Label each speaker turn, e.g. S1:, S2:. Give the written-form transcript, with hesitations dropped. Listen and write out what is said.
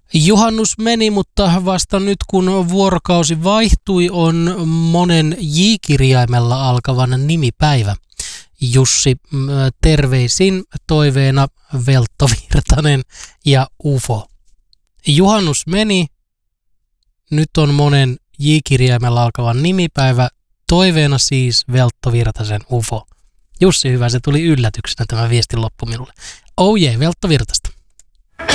S1: Juhannus meni, mutta vasta nyt kun vuorokausi vaihtui, on monen J-kirjaimella alkavan nimipäivä. Jussi, terveisin toiveena Veltto Virtanen ja UFO. Juhannus meni, nyt on monen J-kirjaimella alkavan nimipäivä, toiveena siis Veltto Virtasen UFO. Jussi, hyvä, se tuli yllätyksenä tämä viestin loppu minulle. Oh jee, Veltto Virtasta.